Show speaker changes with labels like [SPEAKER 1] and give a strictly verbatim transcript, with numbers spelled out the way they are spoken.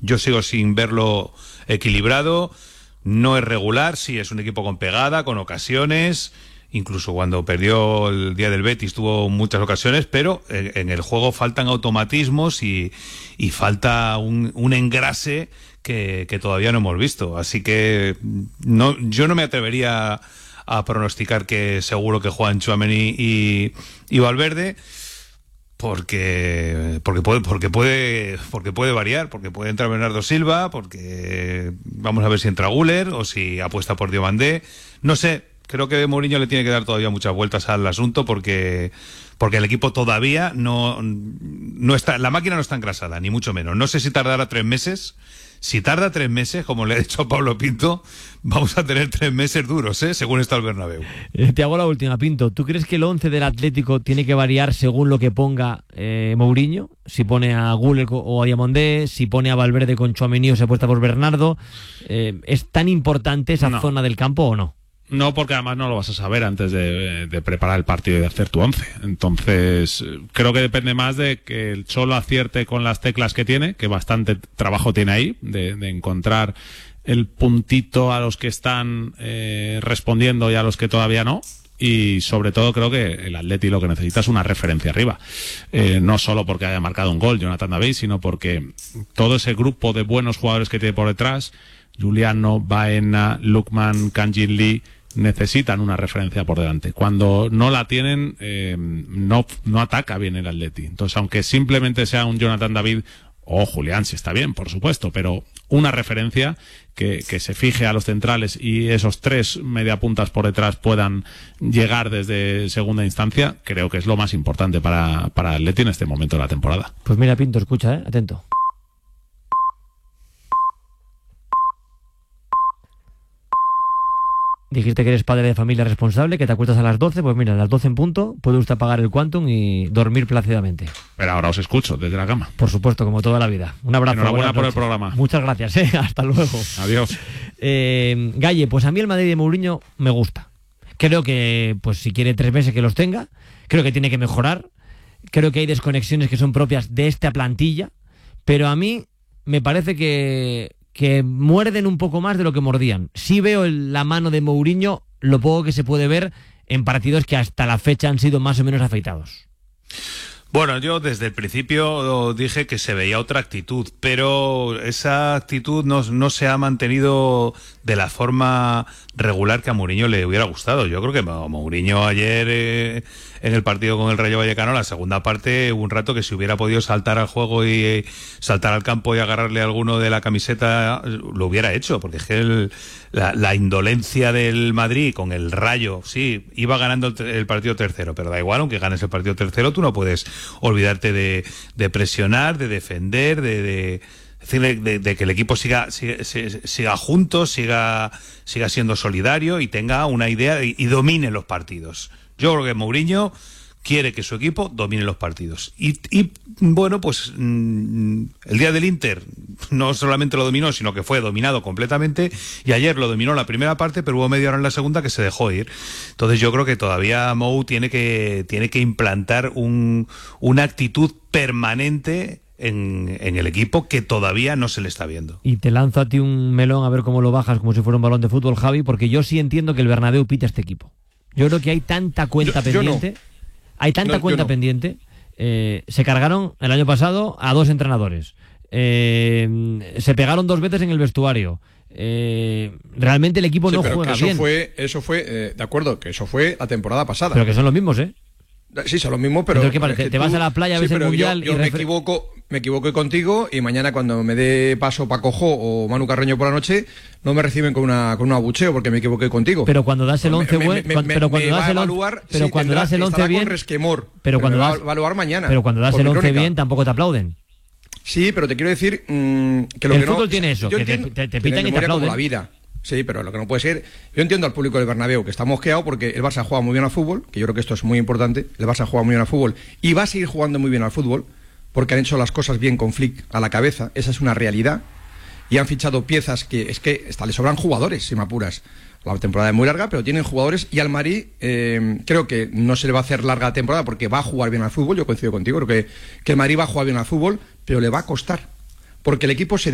[SPEAKER 1] yo sigo sin verlo equilibrado. No es regular, sí, es un equipo con pegada, con ocasiones. Incluso cuando perdió el día del Betis tuvo muchas ocasiones, pero en, en el juego faltan automatismos y, y falta un, un engrase que, que todavía no hemos visto. Así que no, yo no me atrevería a pronosticar que seguro que juegan Tchouaméni y, y Valverde, porque porque puede porque puede porque puede variar, porque puede entrar Bernardo Silva, porque vamos a ver si entra Güler o si apuesta por Diomandé. No sé, creo que Mourinho le tiene que dar todavía muchas vueltas al asunto porque porque el equipo todavía no no está, la máquina no está engrasada, ni mucho menos. No sé si tardará tres meses. Si tarda tres meses, como le ha dicho a Pablo Pinto, vamos a tener tres meses duros, ¿eh? Según está el Bernabéu.
[SPEAKER 2] Eh, te hago la última, Pinto. ¿Tú crees que el once del Atlético tiene que variar según lo que ponga eh, Mourinho? Si pone a Güler o a Diomandé, si pone a Valverde con Tchouaméni o se apuesta por Bernardo. Eh, ¿Es tan importante esa
[SPEAKER 3] no.
[SPEAKER 2] zona del campo o no?
[SPEAKER 3] No, porque además no lo vas a saber antes de, de preparar el partido y de hacer tu once. Entonces, creo que depende más de que el Cholo acierte con las teclas que tiene, que bastante trabajo tiene ahí, de, de encontrar el puntito a los que están eh, respondiendo y a los que todavía no. Y sobre todo creo que el Atleti lo que necesita es una referencia arriba. Eh, no solo porque haya marcado un gol Jonathan David, sino porque todo ese grupo de buenos jugadores que tiene por detrás, Giuliano, Baena, Lookman, Kang-in Lee, necesitan una referencia por delante. Cuando no la tienen, eh, no, no ataca bien el Atleti. Entonces, aunque simplemente sea un Jonathan David o Julián, si está bien, por supuesto, pero una referencia que, que se fije a los centrales y esos tres mediapuntas por detrás puedan llegar desde segunda instancia, creo que es lo más importante para, para el Atleti en este momento de la temporada.
[SPEAKER 2] Pues mira, Pinto, escucha, ¿eh? Atento. Dijiste que eres padre de familia responsable, que te acuestas a las doce, pues mira, a las doce en punto puede usted apagar el Quantum y dormir plácidamente.
[SPEAKER 3] Pero ahora os escucho desde la cama.
[SPEAKER 2] Por supuesto, como toda la vida. Un abrazo.
[SPEAKER 3] Enhorabuena por el programa.
[SPEAKER 2] Muchas gracias, ¿eh? Hasta luego.
[SPEAKER 3] Adiós.
[SPEAKER 2] Eh, Galle, pues a mí el Madrid de Mourinho me gusta. Creo que, pues si quiere tres meses que los tenga, creo que tiene que mejorar. Creo que hay desconexiones que son propias de esta plantilla, pero a mí me parece que... que muerden un poco más de lo que mordían. Sí veo el, la mano de Mourinho, lo poco que se puede ver en partidos que hasta la fecha han sido más o menos afeitados.
[SPEAKER 1] Bueno, yo desde el principio dije que se veía otra actitud, pero esa actitud no, no se ha mantenido de la forma regular que a Mourinho le hubiera gustado. Yo creo que Mourinho ayer eh, en el partido con el Rayo Vallecano, la segunda parte, hubo un rato que si hubiera podido saltar al juego y eh, saltar al campo y agarrarle a alguno de la camiseta, lo hubiera hecho, porque es que el, la, la indolencia del Madrid con el Rayo, sí, iba ganando el, el partido tercero, pero da igual, aunque ganes el partido tercero, tú no puedes olvidarte de, de presionar, de defender, de... de decirle de, de que el equipo siga, siga siga junto, siga siga siendo solidario y tenga una idea y, y domine los partidos. Yo creo que Mourinho quiere que su equipo domine los partidos. Y, y bueno, pues mmm, el día del Inter no solamente lo dominó, sino que fue dominado completamente, y ayer lo dominó la primera parte, pero hubo media hora en la segunda que se dejó ir. Entonces yo creo que todavía Mou tiene que tiene que implantar un, una actitud permanente En, en el equipo que todavía no se le está viendo.
[SPEAKER 2] Y te lanzo a ti un melón a ver cómo lo bajas como si fuera un balón de fútbol, Javi, porque yo sí entiendo que el Bernabéu pita a este equipo. Yo creo que hay tanta cuenta
[SPEAKER 4] yo,
[SPEAKER 2] pendiente,
[SPEAKER 4] yo no.
[SPEAKER 2] hay tanta
[SPEAKER 4] no,
[SPEAKER 2] cuenta
[SPEAKER 4] no.
[SPEAKER 2] pendiente. Eh, se cargaron el año pasado a dos entrenadores. Eh, se pegaron dos veces en el vestuario. Eh, realmente el equipo
[SPEAKER 4] sí,
[SPEAKER 2] no
[SPEAKER 4] pero
[SPEAKER 2] juega
[SPEAKER 4] que eso
[SPEAKER 2] bien.
[SPEAKER 4] Fue, eso fue, eh, de acuerdo, que eso fue la temporada pasada.
[SPEAKER 2] Pero que son los mismos, ¿eh?
[SPEAKER 4] Sí, son los mismos, pero...
[SPEAKER 2] Entonces, ¿qué parece?
[SPEAKER 4] es que
[SPEAKER 2] Te
[SPEAKER 4] tú,
[SPEAKER 2] vas a la playa, ves
[SPEAKER 4] sí,
[SPEAKER 2] el Mundial
[SPEAKER 4] yo, yo
[SPEAKER 2] y...
[SPEAKER 4] me
[SPEAKER 2] refer...
[SPEAKER 4] equivoco me equivoqué contigo y mañana cuando me dé paso Paco Jo o Manu Carreño por la noche no me reciben con una con un abucheo porque me equivoqué contigo.
[SPEAKER 2] Pero cuando das el once
[SPEAKER 4] bueno,
[SPEAKER 2] bueno, pero cuando das el once, pero
[SPEAKER 4] sí,
[SPEAKER 2] cuando
[SPEAKER 4] tendrá,
[SPEAKER 2] das el once bien,
[SPEAKER 4] resquemor,
[SPEAKER 2] pero cuando
[SPEAKER 4] me
[SPEAKER 2] das
[SPEAKER 4] va a evaluar mañana.
[SPEAKER 2] Pero cuando das el once bien tampoco te aplauden.
[SPEAKER 4] Sí, pero te quiero decir mmm, que lo
[SPEAKER 2] el
[SPEAKER 4] que
[SPEAKER 2] fútbol
[SPEAKER 4] no,
[SPEAKER 2] tiene eso, que te, te, te pitan y te aplauden.
[SPEAKER 4] Como la vida. Sí, pero lo que no puede ser... Yo entiendo al público del Bernabéu que está mosqueado porque el Barça juega muy bien al fútbol, que yo creo que esto es muy importante. El Barça juega muy bien al fútbol y va a seguir jugando muy bien al fútbol porque han hecho las cosas bien con Flick a la cabeza. Esa es una realidad. Y han fichado piezas que es que hasta le sobran jugadores, si me apuras. La temporada es muy larga, pero tienen jugadores. Y al Madrid eh, creo que no se le va a hacer larga la temporada porque va a jugar bien al fútbol. Yo coincido contigo, creo que, que el Madrid va a jugar bien al fútbol, pero le va a costar. Porque el equipo se